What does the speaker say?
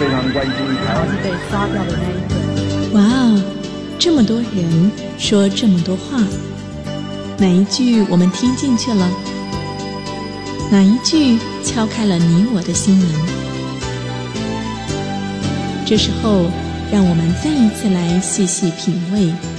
非常关心台湾是被刷掉的那一个。 哇哦，这么多人说这么多话，哪一句我们听进去了？哪一句敲开了你我的心门？这时候，让我们再一次来细细品味